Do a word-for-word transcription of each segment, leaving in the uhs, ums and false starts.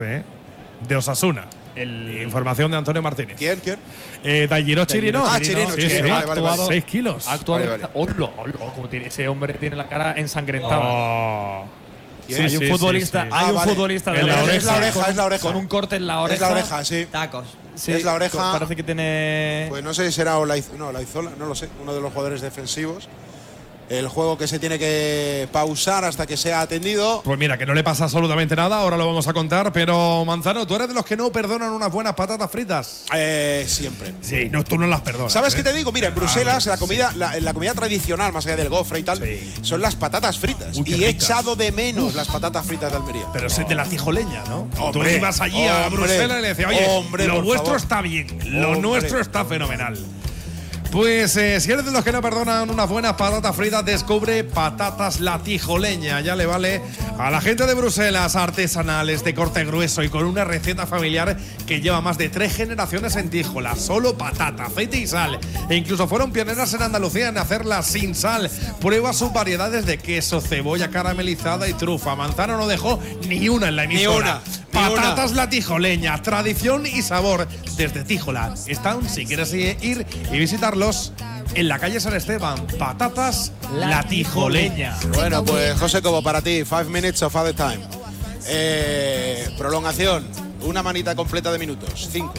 ¿eh? De Osasuna. El, Información de Antonio Martínez. ¿Quién? ¿Quién? Eh, Dairo Chirino. Ah, Chirino. Sí, Chirino. sí, Vale, vale, actuado vale. seis kilos. Ha actuado. Vale, vale. Olo, olo, como tiene, ese hombre tiene la cara ensangrentada. Oh. Sí, Sí, hay sí, un futbolista, sí, sí. hay Ah, un vale. futbolista de En la oreja, oreja. Es la oreja, con, es la oreja. con un corte en la oreja. Es la oreja, sí. Tacos. Sí, Es la oreja. Parece que tiene. Pues no sé si será Olaiz, no, Olaizola, no lo sé, uno de los jugadores defensivos. El juego que se tiene que pausar hasta que sea atendido. Pues mira, que no le pasa absolutamente nada, ahora lo vamos a contar, pero Manzano, ¿tú eres de los que no perdonan unas buenas patatas fritas? Eh, siempre. Sí, no, tú no las perdonas. ¿Sabes ¿eh? qué te digo? Mira, en Bruselas Ah, la comida, la, la comida tradicional, más allá del gofre y tal, Sí. son las patatas fritas. Uy, qué y he ricas. echado de menos las patatas fritas de Almería. Pero es de la tijoleña, ¿no? Hombre, Tú ibas allí a hombre, Bruselas y le decías, oye, hombre, lo por vuestro favor. está bien, lo Hombre. nuestro está fenomenal. Pues eh, si eres de los que no perdonan unas buenas patatas fritas, descubre Patatas La Tijoleña. Ya le vale a la gente de Bruselas, artesanales, de corte grueso y con una receta familiar que lleva más de tres generaciones en Tíjola. Solo patata, aceite y sal. E incluso fueron pioneras en Andalucía en hacerla sin sal. Prueba sus variedades de queso, cebolla caramelizada y trufa. Manzano no dejó ni una en la emisora. Ni una, ni Patatas La Tijoleña, tradición y sabor desde Tíjola. Están, si quieres ir y visitarlos, en la calle San Esteban. Patatas La Tijoleña. Bueno, pues José Cobo, para ti, five minutes of other time. Eh, prolongación, una manita completa de minutos, cinco.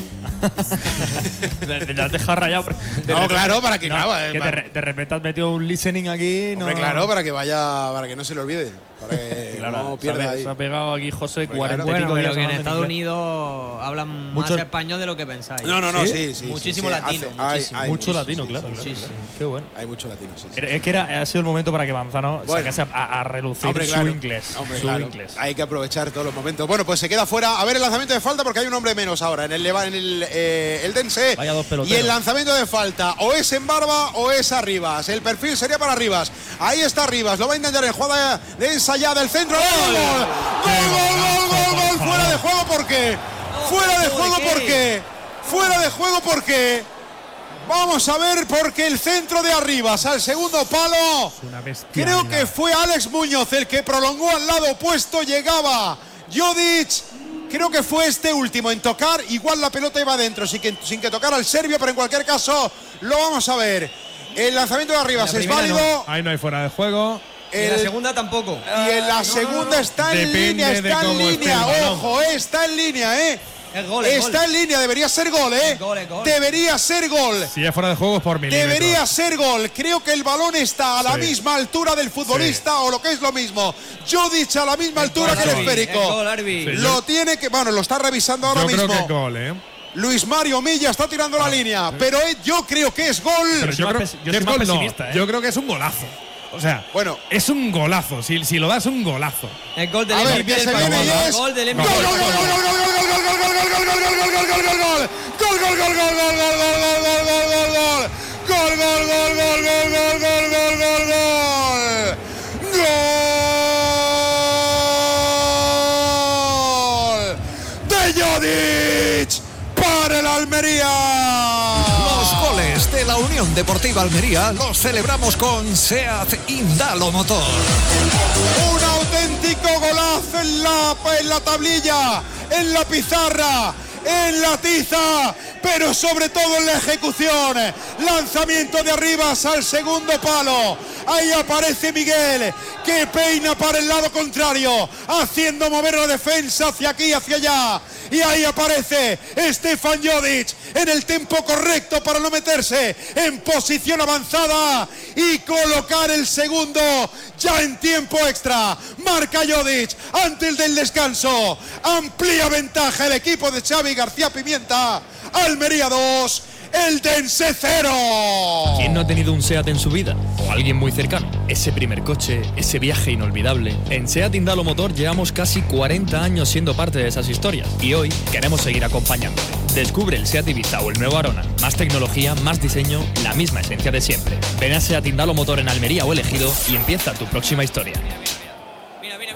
Te te has dejado rayado. De No, repente- claro, para que, no, claro, eh, que de, para- re- de repente has metido un listening aquí. Hombre, no, claro, para que vaya, para que no se le olvide, para que Claro, no se, ha, pierda pe- ahí. se ha pegado aquí José Hombre, cuarenta claro. y Bueno, pico pero días que en hablando Estados inglés. Unidos hablan Mucho- más español de lo que pensáis. No, no, no, ¿Sí? sí, sí. Muchísimo sí, sí. latino, Hace- hay- muchísimo. hay Mucho mucho, latino, sí, claro. sí, claro, sí, claro. sí. Qué bueno. Hay mucho latino, sí. sí. Era- Es que era, ha sido el momento para que Manzano Bueno. sacase a, a relucir Hombre, su claro. inglés. Hombre, su claro. inglés. Hay que aprovechar todos los momentos. Bueno, pues se queda fuera. A ver el lanzamiento de falta porque hay un hombre menos ahora en el Leva- en el eh, el Dense. Vaya dos Y peloteros. el lanzamiento de falta o es en Barba o es a Rivas. El perfil sería para Rivas. Ahí está Rivas. Lo va a intentar en jugada de ensayada del centro. ¡Gol! ¡Gol, gol, gol, gol, gol! Fuera de juego, ¿por qué? Fuera de juego, ¿por qué? Fuera de juego, ¿por qué? Vamos a ver, porque el centro de Arribas al segundo palo. Una bestia. Creo que fue Alex Muñoz el que prolongó al lado opuesto. Llegaba Jodic. Creo que fue este último en tocar. Igual la pelota iba adentro sin que, sin que tocara al serbio, pero en cualquier caso lo vamos a ver. El lanzamiento de Arribas La es primera válido. Ahí no hay fuera de juego. Y en la El- segunda tampoco. y en la segunda está en Depende línea, de está en cómo esté línea. el balón. Ojo, eh, está en línea, eh. Es gol, es Está gol. en línea, debería ser gol, eh. Es gol, es gol. Debería ser gol. Si es fuera de juego es por milímetros. Debería ser gol. Creo que el balón está a la Sí. misma altura del futbolista o lo que es lo mismo. Jodic a la misma altura gol, que el Arbi, esférico. es gol, Arbi. Sí. Lo tiene que, bueno, lo está revisando ahora Yo mismo. creo que es gol, ¿eh? Luis Mario Milla está tirando la línea, pero eh, yo creo que es gol. Pero soy yo más creo pes- yo que soy es más gol, no. pesimista, ¿eh? Yo creo que es un golazo. O sea, Bueno. es un golazo. Si, si lo das, es un golazo. El gol del A ver, M V P que se del viene partido. y es Gol del M gol, V P. gol, gol, gol, gol, gol, gol, gol, gol, gol, gol, gol, gol, gol, gol, gol, gol, gol, gol, gol, gol. Gol, gol, gol, gol, gol, gol, gol, gol, gol, gol, gol, gol. Gol, gol, gol, gol, gol, gol, gol, gol, gol, gol. Gol de Jodic para el Almería. Los goles de la Unión Deportiva Almería los celebramos con SEAT Indalo Motor. Un auténtico golazo en la, en la tablilla, en la pizarra, en la tiza, pero sobre todo en la ejecución. Lanzamiento de Arribas al segundo palo. Ahí aparece Miguel, que peina para el lado contrario, haciendo mover la defensa hacia aquí, hacia allá. Y ahí aparece Stefan Jodic en el tempo correcto para no meterse en posición avanzada y colocar el segundo ya en tiempo extra. Marca Jodic ante el del descanso. Amplía ventaja el equipo de Xavi García Pimienta. Almería dos, el Dense cero. ¿Quién no ha tenido un SEAT en su vida? O alguien muy cercano. Ese primer coche, ese viaje inolvidable. En SEAT Indalo Motor llevamos casi cuarenta años siendo parte de esas historias. Y hoy queremos seguir acompañándote. Descubre el SEAT Ibiza o el nuevo Arona. Más tecnología, más diseño, la misma esencia de siempre. Ven a SEAT Indalo Motor en Almería o Elegido y empieza tu próxima historia. Mira, mira, mira, mira, mira.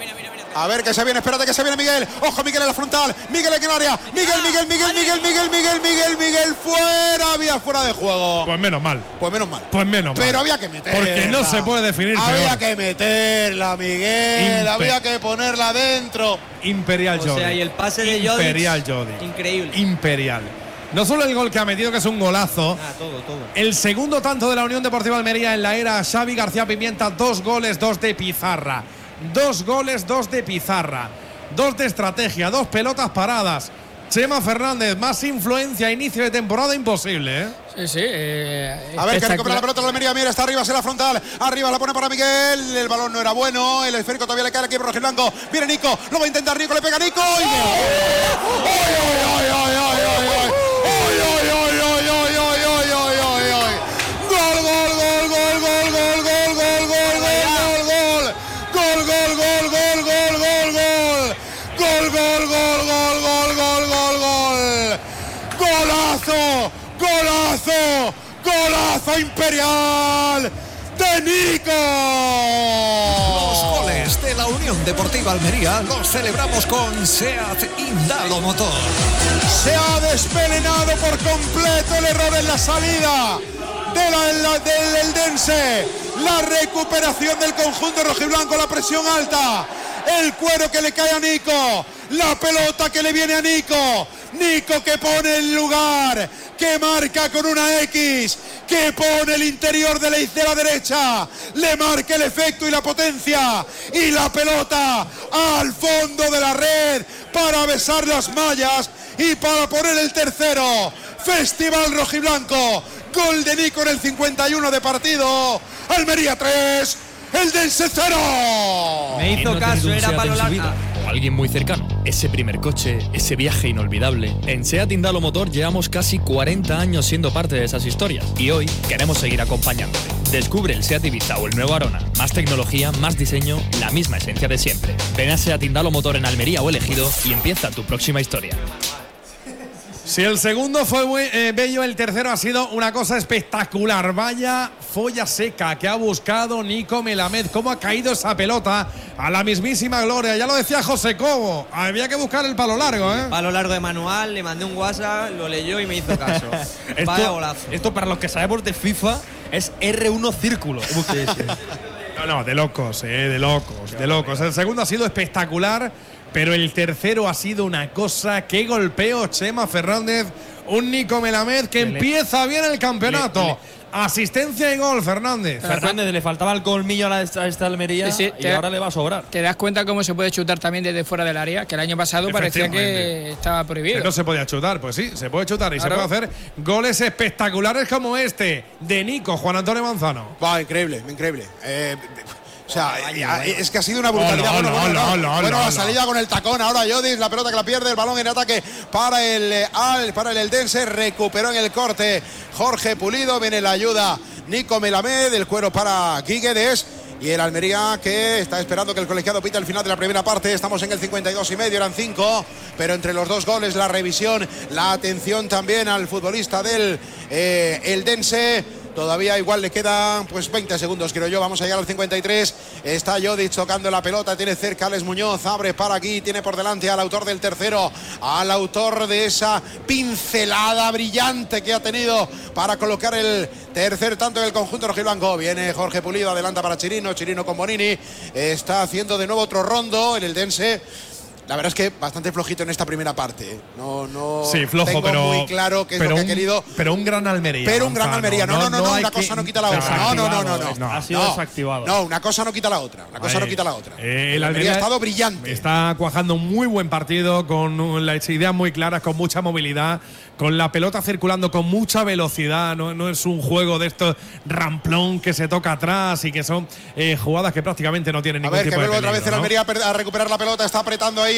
A ver que se viene, espérate que se viene Miguel. Ojo, Miguel en la frontal. Miguel en el área. Miguel, Miguel, Miguel, Miguel, Miguel, Miguel, Miguel, Miguel. Fuera, había fuera de juego. Pues menos mal. Pues menos mal. Pues menos mal. Pero había que meterla. Porque no se puede definir Había peor. que meterla, Miguel. Impe- Había que ponerla dentro. Imperial O Jodic. sea, y el pase de Jodic. Imperial Jodic. Increíble. Imperial. No solo el gol que ha metido, que es un golazo. Ah, todo, todo. El segundo tanto de la Unión Deportiva Almería en la era Xavi García Pimienta. Dos goles, dos de pizarra. Dos goles, dos de pizarra. Dos de estrategia, dos pelotas paradas. Chema Fernández, más influencia a inicio de temporada imposible, ¿eh? Sí, sí. Eh, A ver, que espectacular. recupera la pelota la Almería. Mira, está arriba, se la frontal. Arriba la pone para Miguel. El balón no era bueno. El esférico todavía le cae al equipo rojiblanco. Viene Nico. Lo va a intentar Nico. Le pega Nico. ¡Y gol! ¡Ay, ay, ay, ay, ay, ay, ay! ¡Ay, ay, ay, ay, ay, ay, ay, ay, ay, ay! ¡Gol, gol, gol, gol, gol, gol, gol, gol, gol, gol, gol! ¡Gol, gol, gol, gol, gol, gol, gol! ¡Gol, gol, gol, gol, gol, gol, gol, gol! ¡Golazo! ¡Golazo! ¡Golazo imperial de Nico! Los goles de la Unión Deportiva Almería los celebramos con SEAT Indalo Motor. Se ha despelenado por completo el error en la salida de la, la- del Eldense. La recuperación del conjunto rojiblanco, la presión alta. El cuero que le cae a Nico. La pelota que le viene a Nico. Nico que pone el lugar, que marca con una X, que pone el interior de la, de la derecha, le marca el efecto y la potencia, y la pelota al fondo de la red para besar las mallas y para poner el tercero. Festival rojiblanco, gol de Nico en el cincuenta y uno de partido. Almería tres, Eldense cero. Me hizo ¿Quién no ha caso, tenido un era SEAT palo en su largo. vida? O alguien muy cercano. Ese primer coche, ese viaje inolvidable. En SEAT Indalo Motor llevamos casi cuarenta años siendo parte de esas historias. Y hoy queremos seguir acompañándote. Descubre el SEAT Ibiza o el nuevo Arona. Más tecnología, más diseño, la misma esencia de siempre. Ven a SEAT Indalo Motor en Almería o Elegido y empieza tu próxima historia. Si el segundo fue muy, eh, bello, el tercero ha sido una cosa espectacular. Vaya folla seca que ha buscado Nico Melamed. Cómo ha caído esa pelota a la mismísima gloria. Ya lo decía José Cobo. Había que buscar el palo largo, ¿eh? Palo largo de manual, le mandé un WhatsApp, lo leyó y me hizo caso. Vaya golazo. Esto, para los que sabemos de FIFA, es erre uno círculo. No, no, de locos, eh, de locos, de locos. El segundo ha sido espectacular, pero el tercero ha sido una cosa. Qué golpeo, Chema Fernández. Un Nico Melamed que Le- empieza bien el campeonato. le- le- Asistencia y gol, Fernández. Fernández le faltaba el colmillo a esta, a esta Almería Sí, sí, y te- ahora le va a sobrar. ¿Te das cuenta cómo se puede chutar también desde fuera del área? Que el año pasado parecía Efectivamente. que estaba Que prohibido. no se podía chutar, pues sí, se puede chutar y Claro. se puede hacer goles espectaculares como este de Nico, Juan Antonio Manzano. Va, increíble, increíble. Eh, o sea, ya, es que ha sido una brutalidad. Hola, bueno, hola, bueno, hola, no. hola, Bueno, hola. la salida con el tacón. Ahora Jodic, la pelota que la pierde, el balón en ataque para el eh, al, para el Eldense. Recuperó en el corte Jorge Pulido. Viene la ayuda Nico Melamed, el cuero para Guiguedes. Y el Almería que está esperando que el colegiado pita el final de la primera parte. Estamos en el cincuenta y dos y medio, eran cinco. Pero entre los dos goles, la revisión, la atención también al futbolista del eh, Eldense. Todavía igual le quedan pues veinte segundos, creo yo. Vamos a llegar al cincuenta y tres. Está Jodic tocando la pelota. Tiene cerca Alex Muñoz. Abre para aquí. Tiene por delante al autor del tercero. Al autor de esa pincelada brillante que ha tenido para colocar el tercer tanto del conjunto rojiblanco. Viene Jorge Pulido. Adelanta para Chirino. Chirino con Bonini. Está haciendo de nuevo otro rondo en el Eldense. La verdad es que bastante flojito en esta primera parte. No, no Sí, flojo, tengo pero. muy claro qué es pero lo que un, ha querido. Pero un gran Almería. Pero un gran Manzano. Almería. No, no, no, no, hay una que- cosa no quita la otra. No, no, no, no, no. no. Ha sido No, desactivado. No, una cosa no quita la otra. Una cosa Ahí. no quita la otra. Eh, el Almería ha estado brillante. Está cuajando un muy buen partido, con las ideas muy claras, con mucha movilidad, con la pelota circulando con mucha velocidad. No, no es un juego de estos ramplón que se toca atrás y que son eh, jugadas que prácticamente no tienen A ningún ver, que tipo de vuelve otra vez peligro, el ¿no? Almería a per- a recuperar la pelota. Está apretando ahí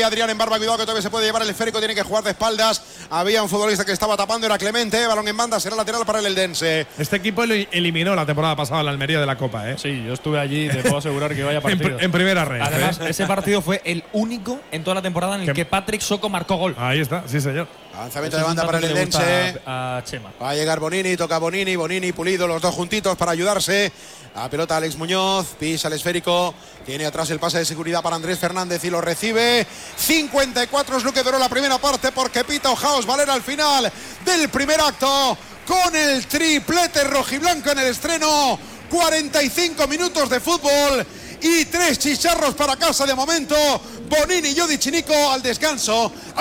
Adrián en barba, cuidado que todavía se puede llevar el esférico, tiene que jugar de espaldas. Había un futbolista que estaba tapando, era Clemente, balón en banda, será lateral para el eldense. Este equipo lo eliminó la temporada pasada a la Almería de la Copa, ¿eh? Sí, yo estuve allí y te puedo asegurar que vaya partido. en, pr en primera red. Además, ¿eh? ese partido fue el único en toda la temporada en el que, que Patrick Soko marcó gol. Ahí está, sí señor. Lanzamiento de banda para el eldense. A, a Chema. Va a llegar Bonini, toca Bonini, Bonini, Pulido, los dos juntitos para ayudarse. La pelota Alex Muñoz, pisa el esférico. Tiene atrás el pase de seguridad para Andrés Fernández y lo recibe. cincuenta y cuatro es lo que duró la primera parte porque pita Ojaos Valera al final del primer acto con el triplete rojiblanco en el estreno. cuarenta y cinco minutos de fútbol y tres chicharros para casa de momento. Bonini y Jodi Chinico al descanso.